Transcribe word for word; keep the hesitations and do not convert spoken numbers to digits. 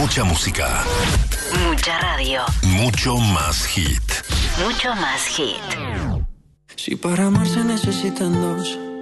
Mucha música. Mucha radio. Mucho más hit. Mucho más hit. Si para amar se necesitan dos,